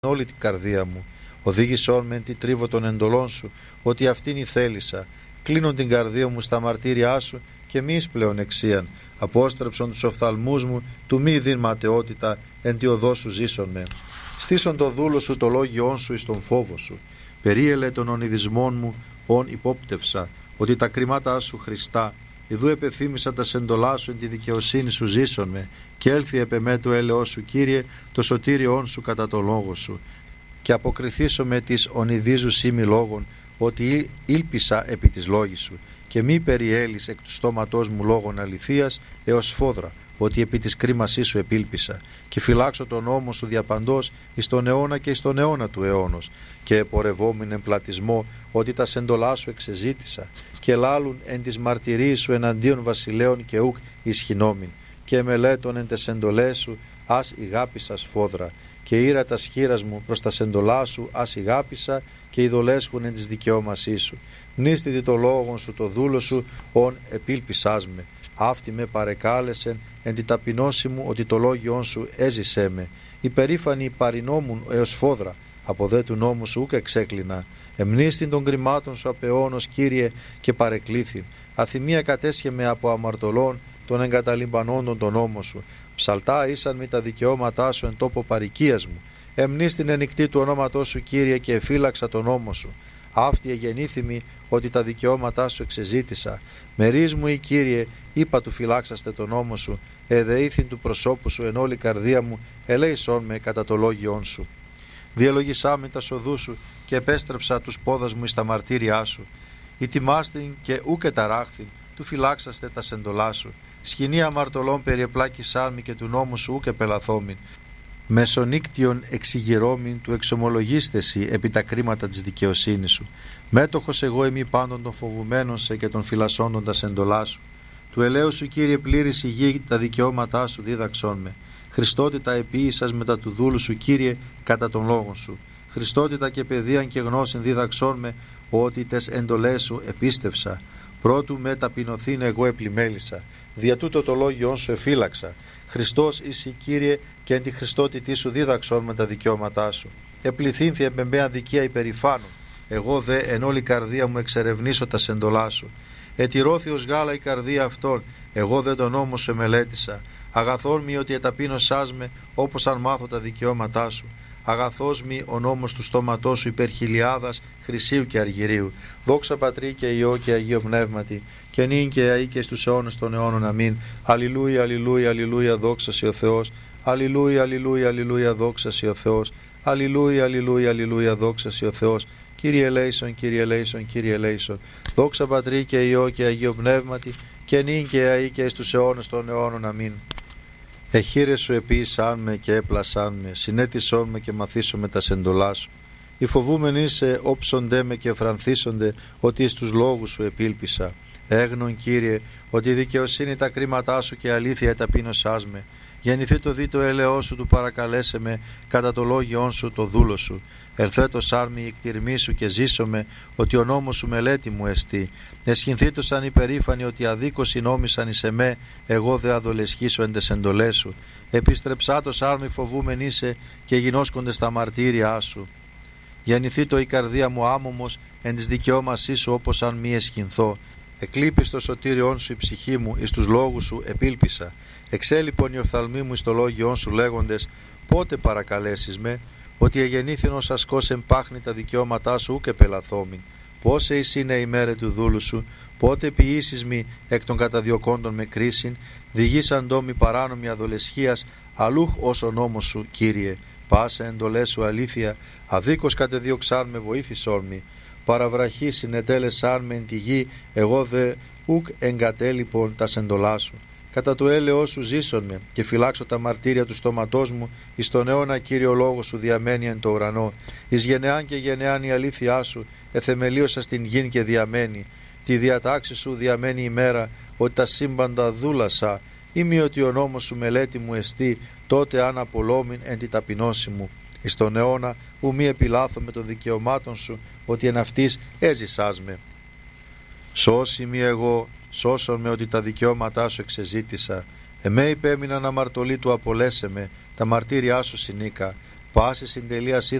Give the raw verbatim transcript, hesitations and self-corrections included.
όλη την καρδία μου. Οδήγησόν με εν τη τρίβο των εντολών σου, ότι αυτήν η θέλησα. Κλείνον την καρδία μου στα μαρτύριά σου και μη εις πλέον εξίαν. Απόστρεψον τους οφθαλμούς μου, του μη δίν ματαιότητα, εν τη οδό σου ζήσον με. Στήσον το δούλο σου το λόγιόν σου εις τον φόβο σου. Περίελε των ονειδισμών μου, ον υπόπτευσα, ότι τα κρίματά σου Χριστά, ιδού επεθύμησα τα σεντολά σου εν τη δικαιοσύνη σου ζήσον με, και έλθει επ' εμέ το έλεος σου, Κύριε, το σωτήριόν σου κατά το λόγο σου. Και αποκριθήσω με τις ονειδίζους ήμι λόγων, ότι ήλπισα επί της λόγης σου, και μη περιέλεις εκ του στόματός μου λόγων αληθείας έως φόδρα, ότι επί της κρίμασής σου επήλπισα, και φυλάξω τον νόμο σου διαπαντός εις τον αιώνα και εις τον αιώνα του αιώνος, και επορευόμην εν πλατισμό, ότι τα σεντολά σου εξεζήτησα, και λάλουν εν της μαρτυρίας σου εναντίον βασιλέων και ουκ ισχυνόμην, και μελέτων εν τες εντολές σου ας ηγάπησα σφόδρα, και ήρα τα σχήρας μου προς τα σεντολά σου ας ηγάπησα, και ειδολέσχουν εν της δικαιώμασής σου. Νίστητη το λόγον σου το δούλο σου, ον επήλπισάς με. Αυτή με παρεκάλεσεν εν τη ταπεινώση μου, ότι το λόγιόν σου έζησέ με. Υπερήφανη παρινόμουν έως φόδρα, από δε του νόμου σου ούκ εξέκλεινα. Εμνίστην των κρυμάτων σου απεώνος, Κύριε, και παρεκλήθην. Αθυμία κατέσχε με από αμαρτωλών των εγκαταλειμπανόντων τον νόμο σου. Ψαλτά ήσαν με τα δικαιώματά σου εν τόπο παροικίας μου. Εμνίστην ενικτή του ονόματός σου, Κύριε, και εφύλαξα τον νόμο σου. Αυτή εγεννήθημη, ότι τα δικαιώματά σου εξεζήτησα. Μερίς μου, ή Κύριε, είπα του φυλάξαστε τον νόμο σου, εδεήθην του προσώπου σου εν όλη καρδία μου, ελέησόν με κατά το λόγιόν σου. Διαλογισά με τα σοδού σου, και επέστρεψα τους πόδας μου εις τα μαρτύριά σου. Ητιμάστην και ούκε ταράχθην, του φυλάξαστε τα σεντολά σου. Σκηνή αμαρτωλών περιεπλάκησάν μη, και του νόμου σου ούκε πελαθόμην. Μεσονύκτιον εξηγηρώμην, του εξομολογίστεσι επί τα κρίματα της δικαιοσύνης σου. Μέτοχος εγώ εμεί πάντων των φοβουμένων σε και των φυλασσόντων τα σεντολά σου. Του ελέου σου, Κύριε, πλήρης η γη, τα δικαιώματά σου δίδαξόν με. Χριστότητα επίησας μετά του δούλου σου, Κύριε, κατά των λόγων σου. Χριστότητα και παιδείαν και γνώσιν δίδαξόν με, ότι τες εντολές σου επίστευσα. Πρώτου με ταπεινωθήν εγώ επλημέλησα. Δια τούτο το λόγιόν σου εφύλαξα. Χριστός είσαι, Κύριε, και εν τη Χριστότητή σου δίδαξόν με τα δικαιώματά σου. Επληθύνθη εμπεμπέ αδικία υπερηφάνων. Εγώ δε εν όλη καρδία μου εξερευνήσω τα σεντολά σου. Ετηρώθη ως γάλα η καρδία αυτών, εγώ δε τον νόμο σου εμελέτησα. Αγαθόν μη ότι εταπείνωσάς με, όπως αν μάθω τα δικαιώματά σου. Αγαθός μη ο νόμος του στόματός σου υπέρ χιλιάδας χρυσίου και αργυρίου. Δόξα Πατρί και Υιό και Αγίο Πνεύματι, και νυν και αεί και στους αιώνες των αιώνων. Αμήν. Αλληλούια, αλληλούια, αλληλούια, δόξα σοι ο Θεός. Αλληλούια, αλληλούια, αλληλούια, δόξα σοι ο Θεός. Αλληλούια, αλληλούια, αλληλούια, δόξα σοι ο Θεός. Κύριε ελέησον, Κύριε ελέησον, Κύριε ελέησον. Δόξα Πατρί και Υιό και Αγίο Πνεύματι, και νυν και αεί και στους αιώνες των αιώνων. Αμήν. Εχείρε σου επίησάν με και έπλασάν με, συνέτησόν με και μαθήσω με τα σεντολά σου. Οι φοβούμενοι σε όψονται με και εφρανθίσονται, ότι εις τους λόγους σου επήλπισα. Έγνον, Κύριε, ότι η δικαιοσύνη τα κρίματά σου και αλήθεια εταπείνωσάς με. Γεννηθεί το δι το έλεος σου, του παρακαλέσε με, κατά το λόγιόν σου το δούλο σου. Ερθέτος άρμη η εκτιρμή σου και ζήσομαι, ότι ο νόμος σου μελέτη μου εστί. Εσχυνθήτωσαν υπερήφανοι, ότι αδίκως νόμισαν εις εμέ, εγώ δε αδολεσχήσω εν τες εντολές σου. Επιστρεψάτος άρμη φοβούμεν είσαι, και γινώσκονται στα μαρτύριά σου. Γεννηθεί το η καρδία μου άμωμος, εν της δικαιώμασής σου, όπως αν μη εσχυνθώ. Εκλείπεις το σωτήριόν σου η ψυχή μου, εις τους λόγους σου επήλπισα. Εξέλιπον οι οφθαλμοί μου εις το λόγιόν σου, λέγοντες, πότε παρακαλέσεις με, ότι εγεννήθην ως ασκός εμπάχνη τα δικαιώματά σου ούκ επελαθόμην. Πόσε εις είναι η μέρα του δούλου σου, πότε ποιήσεις μη εκ των καταδιωκόντων με κρίσιν, διγήσαν ντόμοι παράνομη αδολεσχίας, αλλούχ ως ο νόμος σου, Κύριε. Πάσε εντολές σου αλήθεια, αδίκως κατεδίωξάν με βοήθησόν μη. Παραβραχή συνετέλεσάν με εν τη γη, εγώ δε ουκ εγκατέλειπον τα σεντολά σου. Κατά το έλεος σου ζήσον με, και φυλάξω τα μαρτύρια του στόματός μου, εις τον αιώνα, Κύριο, λόγο σου διαμένει εν το ουρανό. Εις γενεάν και γενεάν η αλήθειά σου, εθεμελίωσα στην γην και διαμένει. Τη διατάξη σου διαμένει η μέρα, ότι τα σύμπαντα δούλασα. Είμαι ότι ο νόμος σου μελέτη μου εστί, τότε αν απολόμην εν τη ταπεινώση μου. Εις τον αιώνα, ου μη επιλάθω με των δικαιωμάτων σου, ότι εν αυτής έζησάς με. Σώσει μη εγώ, σώσον με, ότι τα δικαιώματά σου εξεζήτησα. Εμέ υπέμειναν αμαρτωλή του απολέσε με, τα μαρτύριά σου συνήκα. Πάση συντελεία